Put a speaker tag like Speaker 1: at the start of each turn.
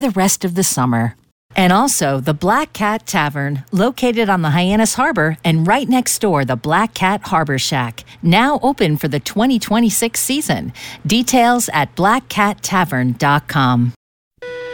Speaker 1: the rest of the summer. And also the Black Cat Tavern, located on the Hyannis Harbor and right next door, the Black Cat Harbor Shack, now open for the 2026 season. Details at blackcattavern.com.